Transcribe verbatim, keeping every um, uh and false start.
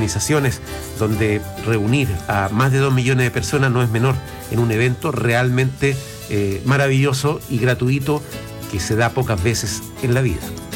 organizaciones, donde reunir a más de dos millones de personas no es menor, en un evento realmente eh, maravilloso y gratuito que se da pocas veces en la vida.